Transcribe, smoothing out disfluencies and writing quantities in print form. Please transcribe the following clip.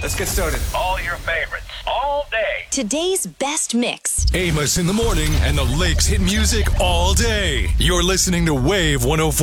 Let's get started. All your favorites, all day. Today's best mix. Amos in the morning and the Lakes hit music all day. You're listening to Wave 104.